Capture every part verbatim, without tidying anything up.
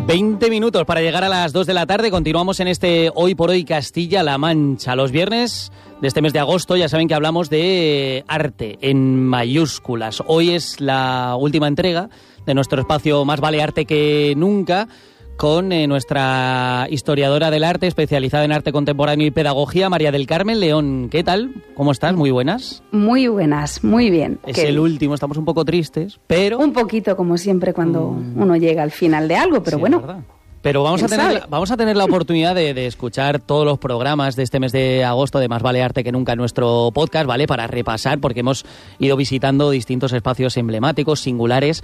veinte minutos para llegar a las dos de la tarde. Continuamos en este Hoy por Hoy Castilla-La Mancha. Los viernes de este mes de agosto ya saben que hablamos de arte en mayúsculas. Hoy es la última entrega de nuestro espacio Más vale arte que nunca, con eh, nuestra historiadora del arte, especializada en arte contemporáneo y pedagogía, María del Carmen León. ¿Qué tal? ¿Cómo estás? Muy buenas. Muy buenas, muy bien. Es ¿Qué? el último, estamos un poco tristes, pero... Un poquito, como siempre, cuando mm. uno llega al final de algo, pero sí, bueno... Pero vamos a, tener la, vamos a tener la oportunidad de, de escuchar todos los programas de este mes de agosto de Más vale arte que nunca en nuestro podcast, ¿vale? Para repasar, porque hemos ido visitando distintos espacios emblemáticos, singulares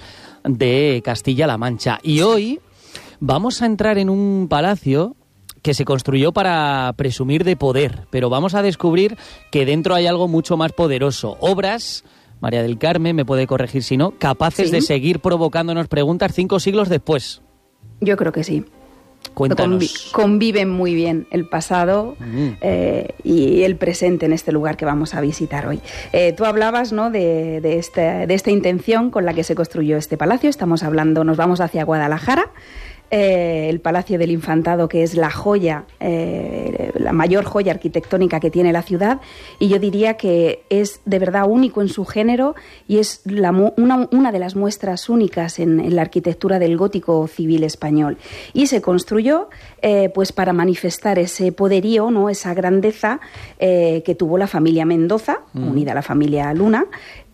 de Castilla-La Mancha. Y hoy vamos a entrar en un palacio que se construyó para presumir de poder, pero vamos a descubrir que dentro hay algo mucho más poderoso. Obras, María del Carmen, me puede corregir si no, capaces ¿Sí? de seguir provocándonos preguntas cinco siglos después. Yo creo que sí. Cuéntanos. Convi- conviven muy bien el pasado mm. eh, y el presente en este lugar que vamos a visitar hoy. Eh, tú hablabas, ¿no?, de, de, esta, de esta intención con la que se construyó este palacio. Estamos hablando, nos vamos hacia Guadalajara. Eh, el Palacio del Infantado, que es la joya, eh, la mayor joya arquitectónica que tiene la ciudad, y yo diría que es de verdad único en su género y es la, una, una de las muestras únicas en, en la arquitectura del gótico civil español. Y se construyó eh, pues para manifestar ese poderío, ¿no?, esa grandeza eh, que tuvo la familia Mendoza, mm. unida a la familia Luna,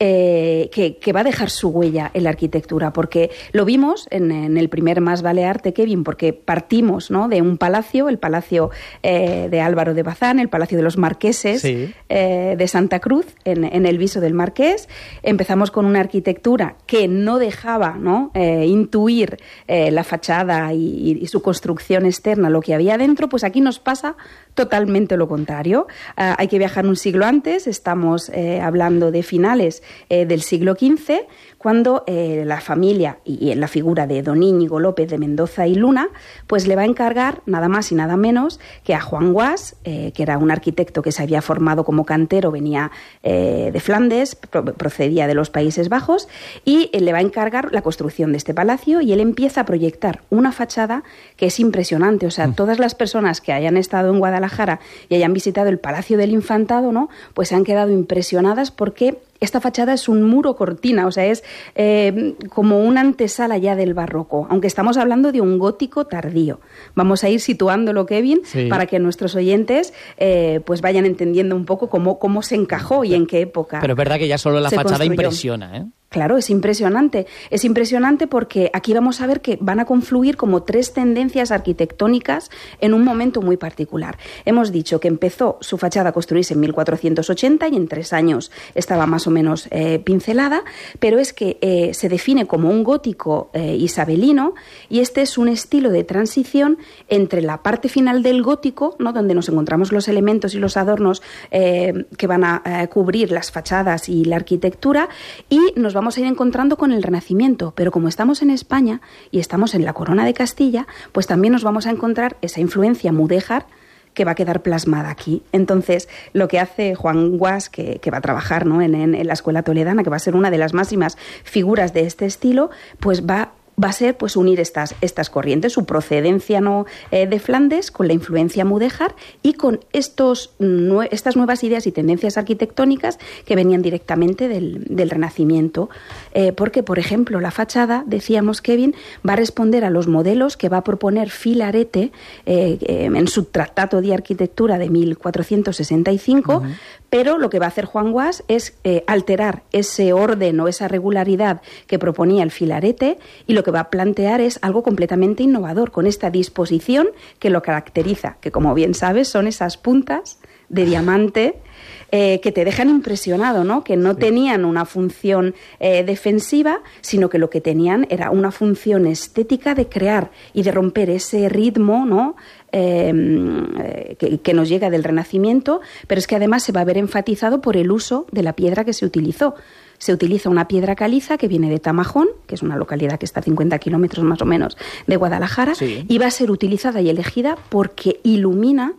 eh, que, que va a dejar su huella en la arquitectura, porque lo vimos en, en el primer Más vale arte, Kevin, porque partimos, ¿no?, de un palacio, el palacio eh, de Álvaro de Bazán, el palacio de los marqueses sí. eh, de Santa Cruz, en, en el viso del Marqués. Empezamos con una arquitectura que no dejaba, ¿no?, eh, intuir eh, la fachada y, y su construcción externa, lo que había dentro. Pues aquí nos pasa totalmente lo contrario. Uh, hay que viajar un siglo antes, estamos eh, hablando de finales eh, del siglo quince, cuando eh, la familia y en la figura de don Íñigo López de Mendoza y Luna, pues le va a encargar nada más y nada menos que a Juan Guas, eh, que era un arquitecto que se había formado como cantero, venía eh, de Flandes, pro- procedía de los Países Bajos, y eh, le va a encargar la construcción de este palacio, y él empieza a proyectar una fachada que es impresionante. O sea, mm. todas las personas que hayan estado en Guadalajara y hayan visitado el Palacio del Infantado, ¿no?, pues se han quedado impresionadas porque esta fachada es un muro cortina, o sea, es eh, como una antesala ya del barroco, aunque estamos hablando de un gótico tardío. Vamos a ir situándolo, Kevin, sí. para que nuestros oyentes eh, pues vayan entendiendo un poco cómo, cómo se encajó y en qué época. Pero es verdad que ya solo la fachada construyó. Impresiona, ¿eh? Claro, es impresionante. Es impresionante porque aquí vamos a ver que van a confluir como tres tendencias arquitectónicas en un momento muy particular. Hemos dicho que empezó su fachada a construirse en mil cuatrocientos ochenta y en tres años estaba más o menos eh, pincelada, pero es que eh, se define como un gótico eh, isabelino, y este es un estilo de transición entre la parte final del gótico, ¿no?, donde nos encontramos los elementos y los adornos eh, que van a eh, cubrir las fachadas y la arquitectura, y nos vamos a ir encontrando con el Renacimiento. Pero como estamos en España y estamos en la Corona de Castilla, pues también nos vamos a encontrar esa influencia mudéjar que va a quedar plasmada aquí. Entonces, lo que hace Juan Guas, que, que va a trabajar, ¿no?, en, en, en la Escuela Toledana, que va a ser una de las máximas figuras de este estilo, pues va va a ser pues unir estas, estas corrientes, su procedencia, ¿no?, eh, de Flandes, con la influencia mudéjar y con estos, nue- estas nuevas ideas y tendencias arquitectónicas que venían directamente del, del Renacimiento. Eh, porque, por ejemplo, la fachada, decíamos, Kevin, va a responder a los modelos que va a proponer Filarete eh, eh, en su Tratado de Arquitectura de mil cuatrocientos sesenta y cinco, uh-huh. Pero lo que va a hacer Juan Guas es eh, alterar ese orden o esa regularidad que proponía el Filarete, y lo que va a plantear es algo completamente innovador, con esta disposición que lo caracteriza, que, como bien sabes, son esas puntas de diamante eh, que te dejan impresionado, ¿no?, que no sí. tenían una función eh, defensiva, sino que lo que tenían era una función estética de crear y de romper ese ritmo, ¿no?, Eh, que, que nos llega del Renacimiento, pero es que además se va a ver enfatizado por el uso de la piedra que se utilizó. Se utiliza una piedra caliza que viene de Tamajón, que es una localidad que está a cincuenta kilómetros más o menos de Guadalajara, sí. y va a ser utilizada y elegida porque ilumina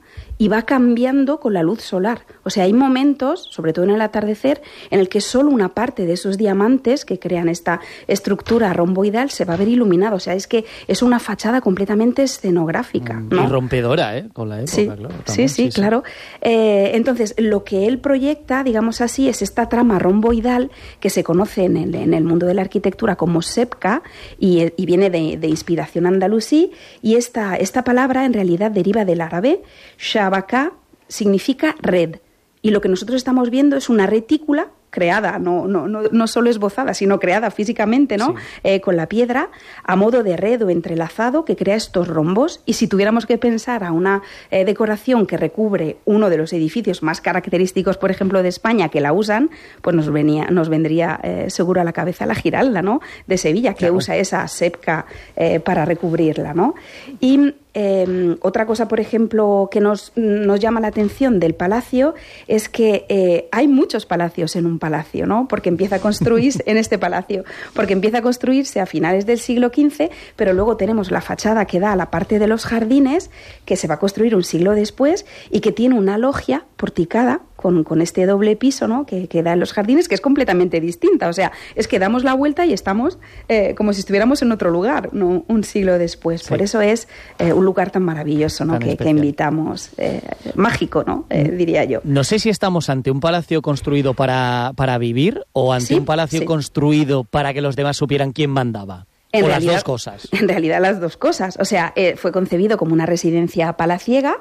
y va cambiando con la luz solar. O sea, hay momentos, sobre todo en el atardecer, en el que solo una parte de esos diamantes que crean esta estructura romboidal se va a ver iluminada. O sea, es que es una fachada completamente escenográfica, ¿no? Y rompedora, ¿eh? Con la época, sí, claro. Sí, sí, sí, claro. Eh, entonces, lo que él proyecta, digamos así, es esta trama romboidal que se conoce en el, en el mundo de la arquitectura como sepka y, y viene de, de inspiración andalusí, y esta, esta palabra en realidad deriva del árabe. Shabaka significa red, y lo que nosotros estamos viendo es una retícula creada, no, no, no, no solo esbozada, sino creada físicamente, ¿no? Sí. Eh, con la piedra, a modo de red o entrelazado, que crea estos rombos. Y si tuviéramos que pensar a una eh, decoración que recubre uno de los edificios más característicos, por ejemplo, de España, que la usan, pues nos, venía, nos vendría eh, seguro a la cabeza la Giralda, ¿no? De Sevilla, que claro. usa esa sepka eh, para recubrirla, ¿no? Y Eh, otra cosa, por ejemplo, que nos, nos llama la atención del palacio es que eh, hay muchos palacios en un palacio, ¿no? Porque empieza a construirse en este palacio, porque empieza a construirse a finales del siglo quince, pero luego tenemos la fachada que da a la parte de los jardines, que se va a construir un siglo después y que tiene una logia porticada con, con este doble piso, ¿no? que, que da en los jardines, que es completamente distinta. O sea, es que damos la vuelta y estamos eh, como si estuviéramos en otro lugar, ¿no? Un siglo después. Sí. Por eso es eh, un lugar tan maravilloso, ¿no? Tan que, que invitamos, eh, mágico, ¿no? Eh, diría yo. No sé si estamos ante un palacio construido para, para vivir o ante sí, un palacio sí. construido para que los demás supieran quién mandaba. En o realidad, las dos cosas. En realidad las dos cosas. O sea, eh, fue concebido como una residencia palaciega,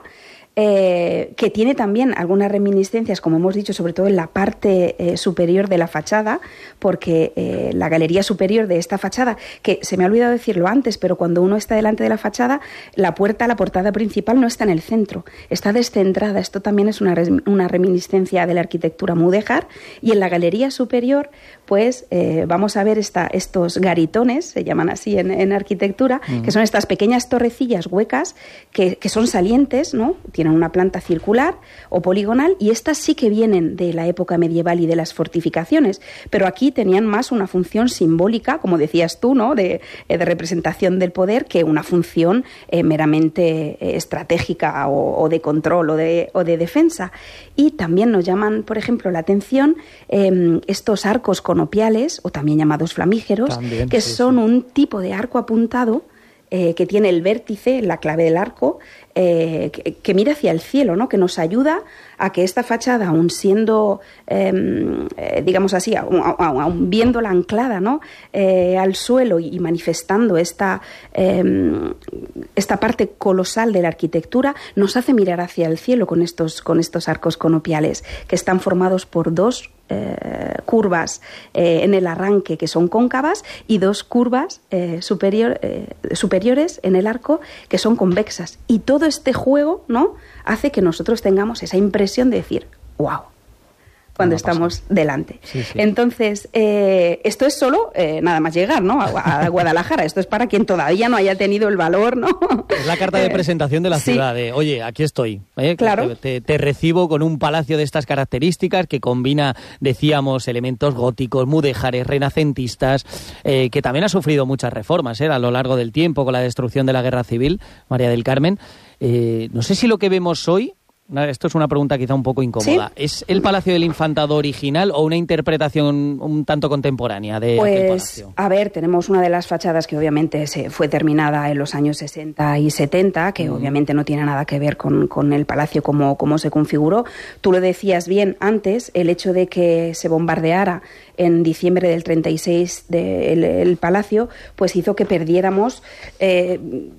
Eh, que tiene también algunas reminiscencias, como hemos dicho, sobre todo en la parte eh, superior de la fachada, porque eh, la galería superior de esta fachada, que se me ha olvidado decirlo antes, pero cuando uno está delante de la fachada, la puerta, la portada principal no está en el centro, está descentrada. Esto también es una, una reminiscencia de la arquitectura mudéjar. Y en la galería superior, pues eh, vamos a ver esta, estos garitones, se llaman así en, en arquitectura, uh-huh. que son estas pequeñas torrecillas huecas que, que son salientes, ¿no? Tienen una planta circular o poligonal, y estas sí que vienen de la época medieval y de las fortificaciones, pero aquí tenían más una función simbólica, como decías tú, ¿no? de, de representación del poder, que una función eh, meramente eh, estratégica o, o de control o de, o de defensa. Y también nos llaman, por ejemplo, la atención eh, estos arcos conopiales, o también llamados flamígeros, también, que sí, son sí. un tipo de arco apuntado Eh, que tiene el vértice, la clave del arco, eh, que, que mira hacia el cielo, ¿no? Que nos ayuda a que esta fachada, aun siendo, eh, eh, digamos así, aun, aun, aun viéndola anclada, ¿no? eh, al suelo y manifestando esta, eh, esta parte colosal de la arquitectura, nos hace mirar hacia el cielo con estos, con estos arcos conopiales, que están formados por dos Eh, curvas eh, en el arranque que son cóncavas y dos curvas eh, superior, eh, superiores en el arco que son convexas. Y todo este juego, ¿no? hace que nosotros tengamos esa impresión de decir, wow, cuando estamos delante. Sí, sí. Entonces, eh, esto es solo eh, nada más llegar, ¿no? a, a Guadalajara. Esto es para quien todavía no haya tenido el valor, ¿no? Es la carta de presentación de la sí. ciudad, de, oye, aquí estoy. ¿eh? Claro. Te, te, te recibo con un palacio de estas características que combina, decíamos, elementos góticos, mudéjares, renacentistas, eh, que también ha sufrido muchas reformas ¿eh? a lo largo del tiempo con la destrucción de la Guerra Civil, María del Carmen. Eh, no sé si lo que vemos hoy, esto es una pregunta quizá un poco incómoda, ¿sí? ¿Es el Palacio del Infantado original o una interpretación un tanto contemporánea de pues, aquel palacio? A ver, tenemos una de las fachadas que obviamente se fue terminada en los años sesenta y setenta, que mm. obviamente no tiene nada que ver con, con el palacio como, como se configuró. Tú lo decías bien antes, el hecho de que se bombardeara en diciembre del treinta y seis de, el, el palacio, pues hizo que perdiéramos Eh,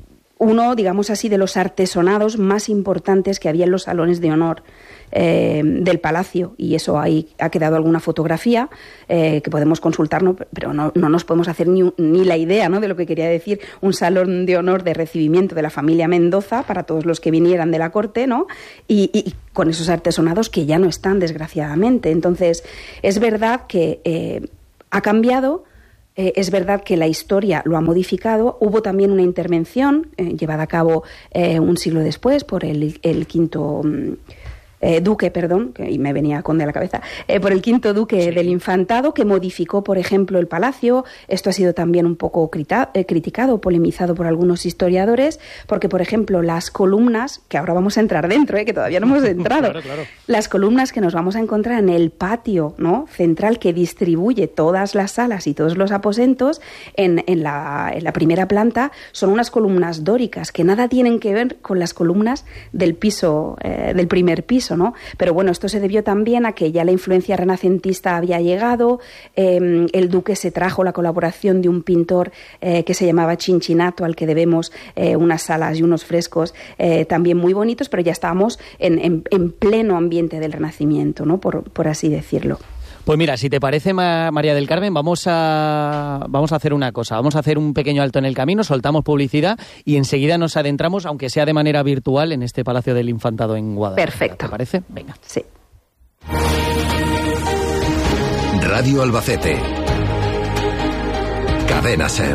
uno, digamos así, de los artesonados más importantes que había en los salones de honor eh, del palacio, y eso ahí ha quedado alguna fotografía eh, que podemos consultar, ¿no? Pero no, no nos podemos hacer ni, ni la idea, ¿no? de lo que quería decir un salón de honor de recibimiento de la familia Mendoza para todos los que vinieran de la corte, ¿no? y, y con esos artesonados que ya no están, desgraciadamente. Entonces, es verdad que eh, ha cambiado. Eh, es verdad que la historia lo ha modificado. Hubo también una intervención eh, llevada a cabo eh, un siglo después por el, el quinto eh, duque, perdón, que, y me venía conde a la cabeza, eh, por el quinto duque sí. del Infantado, que modificó, por ejemplo, el palacio. Esto ha sido también un poco crita, eh, criticado, polemizado por algunos historiadores, porque, por ejemplo, las columnas, que ahora vamos a entrar dentro, eh, que todavía no hemos entrado, claro, claro. las columnas que nos vamos a encontrar en el patio, ¿no?, central, que distribuye todas las salas y todos los aposentos, en, en, la, en la primera planta, son unas columnas dóricas que nada tienen que ver con las columnas del piso, eh, del primer piso, ¿no? Pero bueno, esto se debió también a que ya la influencia renacentista había llegado, eh, el duque se trajo la colaboración de un pintor eh, que se llamaba Cincinnato, al que debemos eh, unas salas y unos frescos eh, también muy bonitos, pero ya estábamos en, en, en pleno ambiente del Renacimiento, ¿no?, por, por así decirlo. Pues mira, si te parece, María del Carmen, vamos a, vamos a hacer una cosa. Vamos a hacer un pequeño alto en el camino, soltamos publicidad y enseguida nos adentramos, aunque sea de manera virtual, en este Palacio del Infantado en Guadalajara. Perfecto. ¿Te parece? Venga. Sí. Radio Albacete. Cadena SER.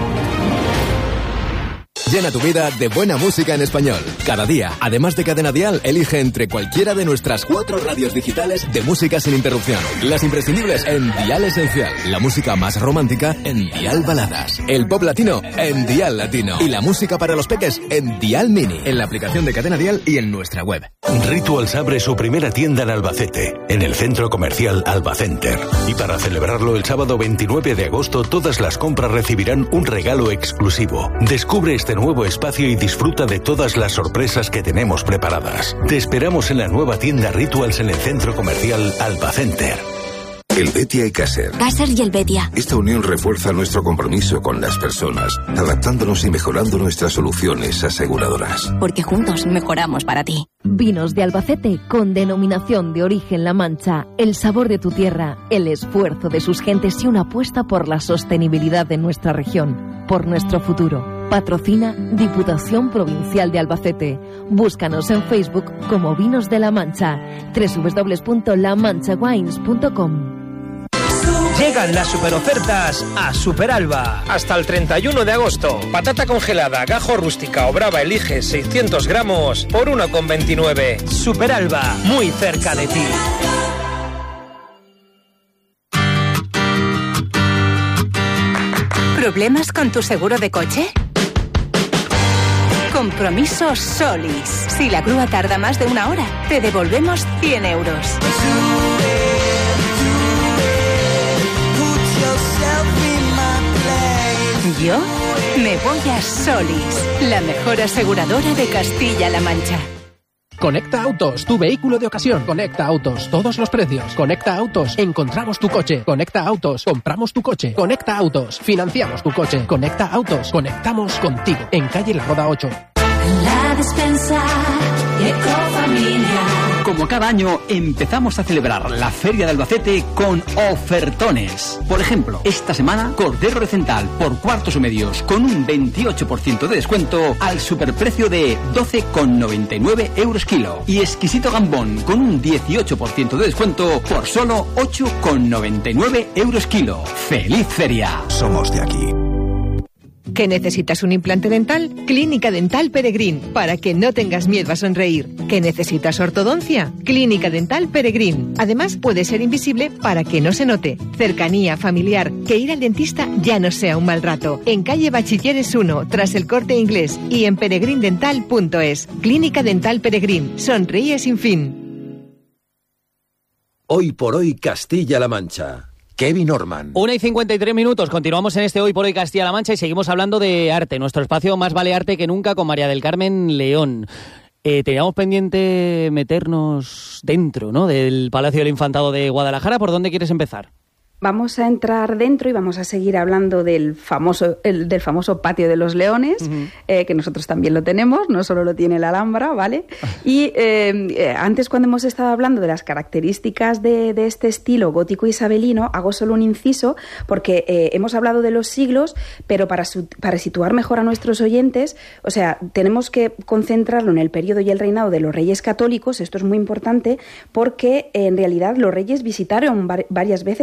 Llena tu vida de buena música en español. Cada día, además de Cadena Dial, elige entre cualquiera de nuestras cuatro radios digitales de música sin interrupción. Las imprescindibles en Dial Esencial. La música más romántica en Dial Baladas. El pop latino en Dial Latino. Y la música para los peques en Dial Mini. En la aplicación de Cadena Dial y en nuestra web. Rituals abre su primera tienda en Albacete, en el centro comercial Albacenter. Y para celebrarlo, el sábado veintinueve de agosto, todas las compras recibirán un regalo exclusivo. Descubre este nuevo espacio y disfruta de todas las sorpresas que tenemos preparadas. Te esperamos en la nueva tienda Rituals en el centro comercial Albacenter. El Betia y Caser. Caser y el Betia. Esta unión refuerza nuestro compromiso con las personas, adaptándonos y mejorando nuestras soluciones aseguradoras. Porque juntos mejoramos para ti. Vinos de Albacete con denominación de origen La Mancha. El sabor de tu tierra, el esfuerzo de sus gentes y una apuesta por la sostenibilidad de nuestra región, por nuestro futuro. Patrocina Diputación Provincial de Albacete. Búscanos en Facebook como Vinos de La Mancha. doble u doble u doble u punto la mancha wines punto com. Llegan las superofertas a Superalba. Hasta el treinta y uno de agosto. Patata congelada, gajo rústica o brava elige seiscientos gramos por uno con veintinueve. Superalba, muy cerca de ti. ¿Problemas con tu seguro de coche? Compromiso Solis. Si la grúa tarda más de una hora, te devolvemos cien euros. Yo me voy a Solis, la mejor aseguradora de Castilla-La Mancha. Conecta Autos, tu vehículo de ocasión. Conecta Autos, todos los precios. Conecta Autos, encontramos tu coche. Conecta Autos, compramos tu coche. Conecta Autos, financiamos tu coche. Conecta Autos, conectamos contigo. En calle La Roda ocho. La Despensa Ecofamilia. Como cada año, empezamos a celebrar la Feria de Albacete con ofertones. Por ejemplo, esta semana, cordero recental por cuartos o medios con un veintiocho por ciento de descuento al superprecio de doce con noventa y nueve euros kilo. Y exquisito gambón con un dieciocho por ciento de descuento por solo ocho con noventa y nueve euros kilo. ¡Feliz feria! Somos de aquí. ¿Que necesitas un implante dental? Clínica Dental Peregrín, para que no tengas miedo a sonreír. ¿Que necesitas ortodoncia? Clínica Dental Peregrín. Además, puede ser invisible para que no se note. Cercanía, familiar, que ir al dentista ya no sea un mal rato. En calle Bachilleres uno, tras el Corte Inglés, y en peregrindental punto es. Clínica Dental Peregrín. Sonríe sin fin. Hoy por hoy Castilla-La Mancha. Kevin Orman. Una y cincuenta y tres minutos. Continuamos en este Hoy por Hoy Castilla-La Mancha y seguimos hablando de arte. Nuestro espacio más vale arte que nunca con María del Carmen León. Eh, teníamos pendiente meternos dentro, ¿no?, del Palacio del Infantado de Guadalajara. ¿Por dónde quieres empezar? Vamos a entrar dentro y vamos a seguir hablando del famoso, el, del famoso Patio de los Leones, uh-huh. eh, que nosotros también lo tenemos, no solo lo tiene la Alhambra, ¿vale? Y eh, eh, antes, cuando hemos estado hablando de las características de, de este estilo gótico isabelino, hago solo un inciso, porque eh, hemos hablado de los siglos, pero para, su, para situar mejor a nuestros oyentes, o sea, tenemos que concentrarlo en el periodo y el reinado de los reyes católicos. Esto es muy importante, porque eh, en realidad los reyes visitaron var- varias veces el palacio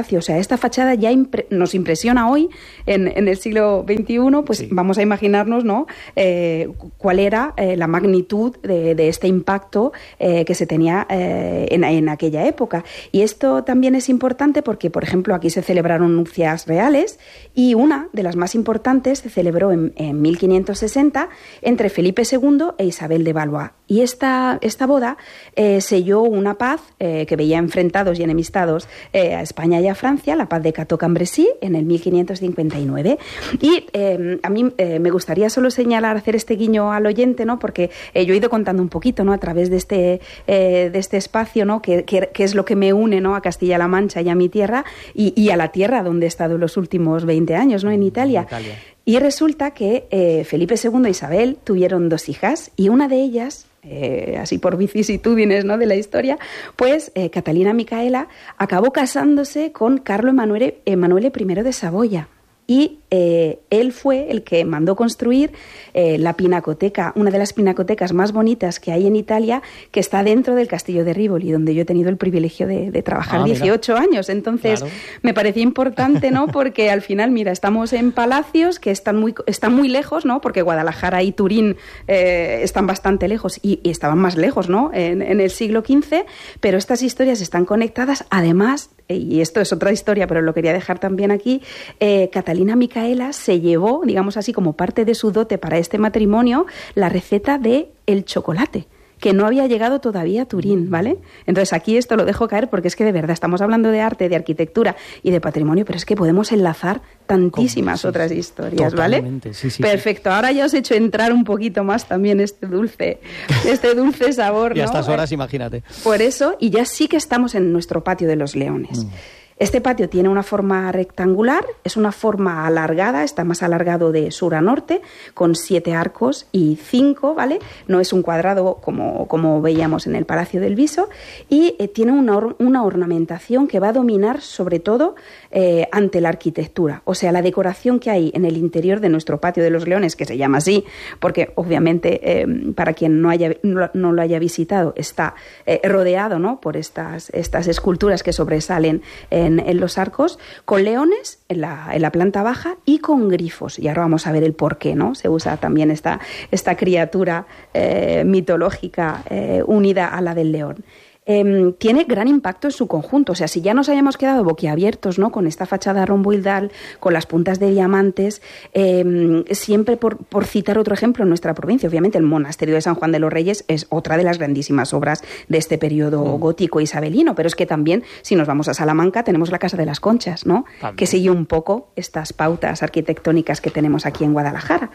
palacio. O sea, esta fachada ya impre- nos impresiona hoy, en, en el siglo veintiuno, pues sí. Vamos a imaginarnos, ¿no?, eh, cuál era eh, la magnitud de, de este impacto eh, que se tenía eh, en, en aquella época. Y esto también es importante porque, por ejemplo, aquí se celebraron nupcias reales y una de las más importantes se celebró en, en mil quinientos sesenta entre Felipe segundo e Isabel de Valois. Y esta, esta boda eh, selló una paz eh, que veía enfrentados y enemistados eh, a España y a Francia, la paz de Cateau-Cambrésis, en el mil quinientos cincuenta y nueve. Y eh, a mí eh, me gustaría solo señalar, hacer este guiño al oyente, ¿no?, porque eh, yo he ido contando un poquito, ¿no?, a través de este, eh, de este espacio, ¿no?, que, que, que es lo que me une, ¿no?, a Castilla-La Mancha y a mi tierra, y, y a la tierra donde he estado los últimos veinte años, ¿no?, en Italia. En Italia. Y resulta que eh, Felipe segundo e Isabel tuvieron dos hijas, y una de ellas, Eh, así por vicisitudines, ¿no?, de la historia, pues eh, Catalina Micaela acabó casándose con Carlo Emanuele, Emanuele I de Saboya. Y eh, él fue el que mandó construir eh, la pinacoteca, una de las pinacotecas más bonitas que hay en Italia, que está dentro del castillo de Rivoli, donde yo he tenido el privilegio de, de trabajar ah, dieciocho años. Entonces, claro, me parecía importante, ¿no?, porque al final, mira, estamos en palacios que están muy, están muy lejos, ¿no?, porque Guadalajara y Turín eh, están bastante lejos y, y estaban más lejos, ¿no?, en, en el siglo quince, pero estas historias están conectadas. Además, y esto es otra historia, pero lo quería dejar también aquí, eh, Catalina Micaela se llevó, digamos así, como parte de su dote para este matrimonio, la receta de el chocolate, que no había llegado todavía a Turín, ¿vale? Entonces aquí esto lo dejo caer porque es que de verdad estamos hablando de arte, de arquitectura y de patrimonio, pero es que podemos enlazar tantísimas sí, otras historias, totalmente, ¿vale? Sí, sí, perfecto, sí. Ahora ya os he hecho entrar un poquito más también este dulce, este dulce sabor, ¿no? Y a estas horas, imagínate. Por eso, y ya sí que estamos en nuestro patio de los Leones. Mm. Este patio tiene una forma rectangular, es una forma alargada, está más alargado de sur a norte, con siete arcos y cinco, ¿vale? No es un cuadrado como, como veíamos en el Palacio del Viso, y eh, tiene una, or- una ornamentación que va a dominar sobre todo eh, ante la arquitectura. O sea, la decoración que hay en el interior de nuestro Patio de los Leones, que se llama así, porque obviamente eh, para quien no, haya, no, no lo haya visitado, está eh, rodeado, ¿no?, por estas, estas esculturas que sobresalen eh, En, en los arcos, con leones en la, en la planta baja y con grifos. Y ahora vamos a ver el por qué, ¿no? Se usa también esta, esta criatura eh, mitológica eh, unida a la del león. Eh, tiene gran impacto en su conjunto. O sea, si ya nos hayamos quedado boquiabiertos, ¿no?, con esta fachada romboidal, con las puntas de diamantes, eh, siempre por, por citar otro ejemplo en nuestra provincia, obviamente el monasterio de San Juan de los Reyes es otra de las grandísimas obras de este periodo mm. gótico isabelino, pero es que también, si nos vamos a Salamanca, tenemos la Casa de las Conchas, ¿no?, también, que sigue un poco estas pautas arquitectónicas que tenemos aquí en Guadalajara.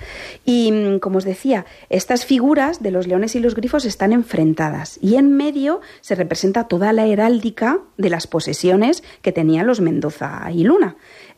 Y, como os decía, estas figuras de los leones y los grifos están enfrentadas, y en medio se representa toda la heráldica de las posesiones que tenían los Mendoza y Luna.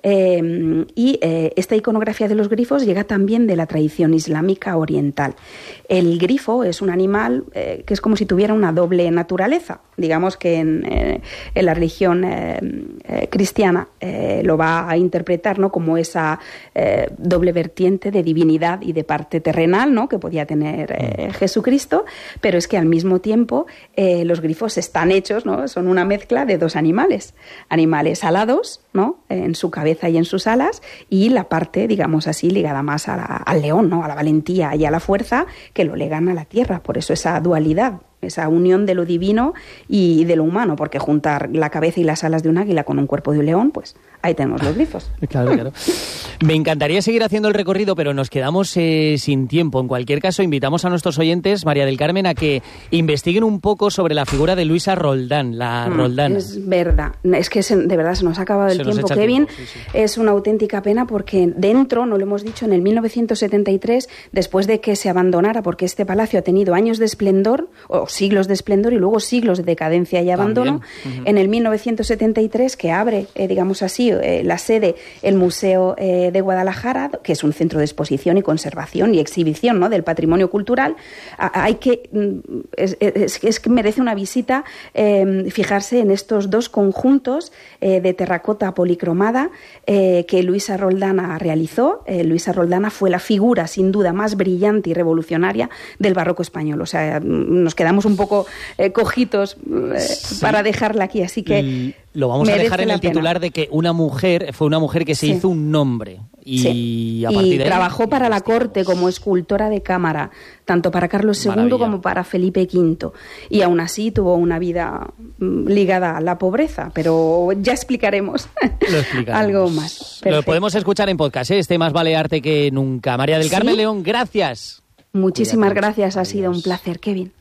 Eh, y eh, esta iconografía de los grifos llega también de la tradición islámica oriental. El grifo es un animal eh, que es como si tuviera una doble naturaleza. Digamos que en, eh, en la religión eh, eh, cristiana eh, lo va a interpretar, ¿no?, como esa eh, doble vertiente de divinidad y de parte terrenal, ¿no?, que podía tener eh, Jesucristo, pero es que al mismo tiempo eh, los grifos están hechos, ¿no?, son una mezcla de dos animales, animales alados, ¿no?, en su cabeza y en sus alas, y la parte, digamos así, ligada más a la, al león, ¿no?, a la valentía y a la fuerza, que lo legan a la tierra. Por eso esa dualidad, esa unión de lo divino y de lo humano, porque juntar la cabeza y las alas de un águila con un cuerpo de un león, pues ahí tenemos los grifos. Claro, claro. Me encantaría seguir haciendo el recorrido, pero nos quedamos eh, sin tiempo. En cualquier caso, invitamos a nuestros oyentes, María del Carmen, a que investiguen un poco sobre la figura de Luisa Roldán, la mm, Roldana. Es verdad, es que se, de verdad se nos ha acabado el se tiempo, Kevin. Tiempo, sí, sí. Es una auténtica pena porque dentro, no lo hemos dicho, en el mil novecientos setenta y tres, después de que se abandonara, porque este palacio ha tenido años de esplendor, o siglos de esplendor y luego siglos de decadencia y abandono, uh-huh. En el mil novecientos setenta y tres, que abre, eh, digamos así, eh, la sede, el Museo eh, de Guadalajara, que es un centro de exposición y conservación y exhibición, ¿no?, del patrimonio cultural. A, hay que es, es, es que merece una visita eh, fijarse en estos dos conjuntos eh, de terracota policromada eh, que Luisa Roldana realizó. Eh, Luisa Roldana fue la figura sin duda más brillante y revolucionaria del barroco español. O sea, nos quedamos un poco eh, cojitos eh, sí. para dejarla aquí, así que... Y... Lo vamos a Merece dejar en la el titular pena. de que una mujer, fue una mujer que se Sí. hizo un nombre. Y Sí. a partir Y de ahí, trabajó para la corte como escultora de cámara, tanto para Carlos segundo Maravilla. como para Felipe quinto. Y aún así tuvo una vida mm, ligada a la pobreza, pero ya explicaremos lo explicaremos. algo más. Lo Perfecto. podemos escuchar en podcast, ¿eh? Este Más vale arte que nunca. María del Carmen ¿Sí? León, gracias. Muchísimas Cuídate mucho. gracias, ha sido Adiós. un placer, Kevin.